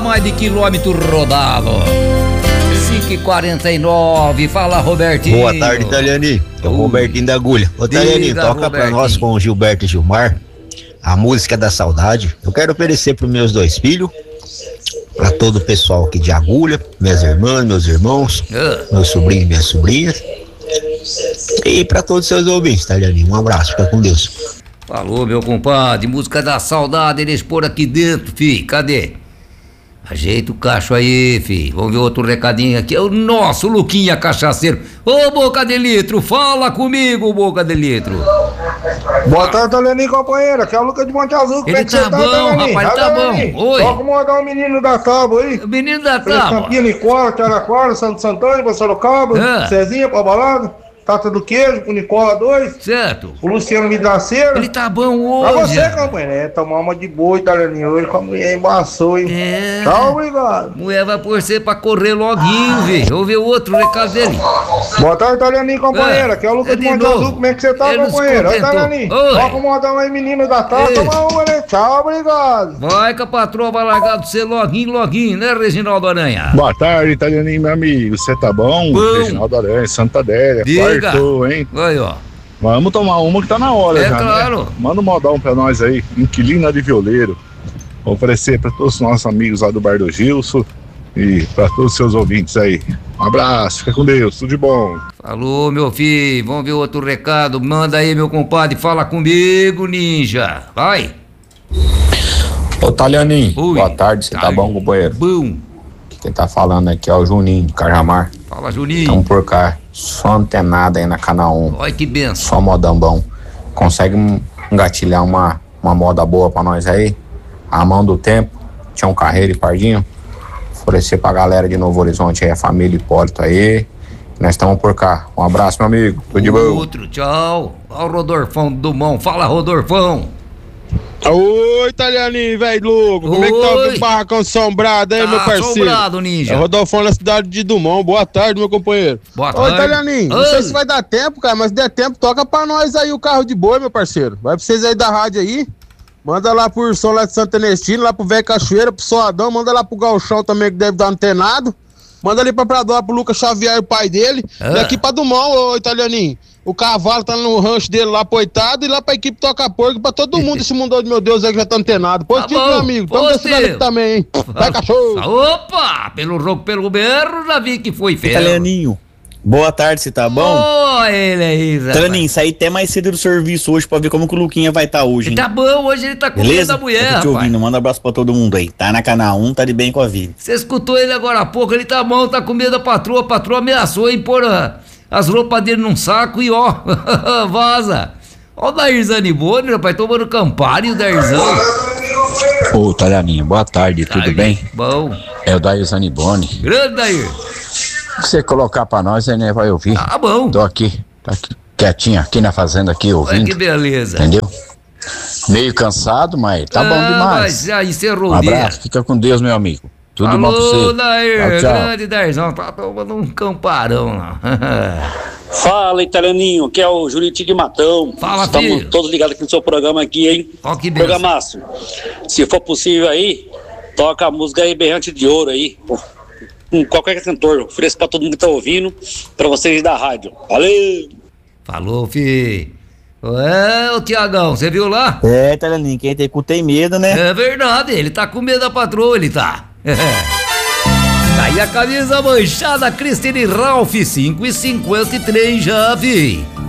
Mais de quilômetro rodado. 5h49, fala Robertinho. Boa tarde, Italiani. É o Robertinho da Agulha. Ô, Italiani, toca pra nós com o Gilberto e Gilmar a música da saudade. Eu quero oferecer pros meus dois filhos, pra todo o pessoal aqui de Agulha, minhas irmãs, meus irmãos, meus sobrinhos e minhas sobrinhas, e pra todos os seus ouvintes, Italiani. Um abraço, fica com Deus. Falou, meu compadre, música da saudade, eles pôr aqui dentro, fi, cadê? Ajeita o cacho aí, fi. Vamos ver outro recadinho aqui. É o nosso Luquinha Cachaceiro. Ô, Boca de Litro, fala comigo, Boca de Litro. Boa tarde, Italianinho, companheira. Aqui é o Lucas de Monte Azul. Ele tá bom, rapaz, tá bom. Oi. Só como mandar o menino da Tábua aí. O menino da Tábua. Campinha, Nicola, Tiaraquara, Santo Antônio, pra Sorocaba, Cezinha pra balada. Tata do Queijo, pro Nicola 2. Certo. O Luciano Vidraceiro. Ele tá bom hoje. Pra você, companheiro. Tomar uma de boa, Italianinho, hoje com a mulher embaçou, hein? Tchau, obrigado. Mulher vai por você pra correr loguinho, velho. Vamos ver o outro recado dele. Boa tarde, Italianinho, companheira. Aqui é o Lucas de Monte Azul. Como é que você tá, companheiro? Oi, Italianinho. Só acomodar aí, menino da Tata. Toma uma, né? Tchau, obrigado. Vai que a patroa vai largar do você loguinho, né, Reginaldo Aranha? Boa tarde, Italianinho, meu amigo. Você tá bom? Reginaldo Aranha, Santa Adélia. Quartou, hein? Aí, ó. Vamos tomar uma que tá na hora, já, claro. Né? Manda um modão pra nós aí, inquilina de violeiro. Vou oferecer pra todos os nossos amigos lá do Bar do Gilson e pra todos os seus ouvintes aí. Um abraço, fica com Deus, tudo de bom. Falou, meu filho, vamos ver outro recado. Manda aí, meu compadre, fala comigo, ninja. Vai. Ô, Talianinho, boa tarde, você tá bom, companheiro? Bom. Quem tá falando aqui é o Juninho, de Cajamar. Fala, Juninho. Estamos por cá, só antenada aí na Canal 1. Olha que benção. Só modão bom. Consegue engatilhar uma moda boa pra nós aí? A mão do tempo, tinha um Carreiro e Pardinho. Oferecer pra galera de Novo Horizonte aí, a família Hipólito aí. Nós estamos por cá. Um abraço, meu amigo. Tudo de bom. Outro, tchau. Olha o Rodorfão do Mão. Fala, Rodorfão. Oi, Italianinho, velho louco. Como é que tá o barracão assombrado aí, meu parceiro? Assombrado, ninja. É Rodolfo na cidade de Dumont. Boa tarde, meu companheiro. Boa tarde. Ô, Italianinho, não sei se vai dar tempo, cara, mas se der tempo, toca pra nós aí o carro de boi, meu parceiro. Vai pra vocês aí da rádio aí. Manda lá pro São lá de Santa Ernestina, lá pro Velho Cachoeira, pro Soadão. Manda lá pro Galchão também, que deve dar antenado. Manda ali pra Pradó, pro Lucas Xavier, o pai dele. Daqui pra Dumont, ô, Italianinho. O cavalo tá no rancho dele lá, poitado, e lá pra equipe toca porco, pra todo mundo esse mundão de meu Deus aí que já tá antenado. Positivo, meu amigo. Tamo desse lado aqui também, hein? Vai, cachorro. Opa! Pelo rouco, pelo berro, já vi que foi feio. Italianinho, boa tarde, você tá bom? Ele aí, rapaz. Italianinho, saí até mais cedo do serviço hoje pra ver como que o Luquinha vai estar hoje, hein? Ele tá bom, hoje ele tá com medo da mulher, tô te ouvindo, manda um abraço pra todo mundo aí. Tá na Canal 1, tá de bem com a vida. Você escutou ele agora há pouco, ele tá bom, tá com medo da patroa. A patroa ameaçou em pôr as roupas dele num saco e ó, vaza. Ó o Dair Zaniboni, rapaz, tomando Campari, o Dairzão. Ô, Italianinho, boa tarde, tudo bem? Bom. É o Dair Zaniboni. Grande Dair. Se você colocar pra nós, aí né, vai ouvir. Tá bom. Tô aqui quietinho aqui na fazenda aqui, ouvindo. Olha que beleza. Entendeu? Meio cansado, mas tá bom demais. Mas já encerrou um abraço, fica com Deus, meu amigo. Tudo Alô, bom pra você. Dair, tchau. grande Dairzão, tá tomando um camparão lá. Fala, Italianinho, que é o Juriti de Matão. Fala, Estamos filho. todos ligados aqui no seu programa aqui, hein? Ó, que beleza. Programaço. Se for possível aí, toca a música aí, Berrante de Ouro aí. Com qualquer cantor, ofereço pra todo mundo que tá ouvindo, pra vocês da rádio. Valeu! Falou, fi. É, ô Tiagão, você viu lá? É, Italianinho, quem tem cu tem medo, né? É verdade, ele tá com medo da patroa, ele tá. Aí a camisa manchada, Cristine Ralph, 5,53 já, vi.